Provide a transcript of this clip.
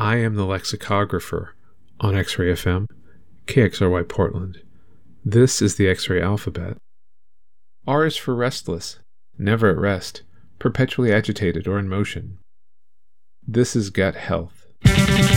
I am the lexicographer on X-Ray FM, KXRY Portland. This is the X-Ray alphabet. R is for restless, never at rest, perpetually agitated or in motion. This is gut health.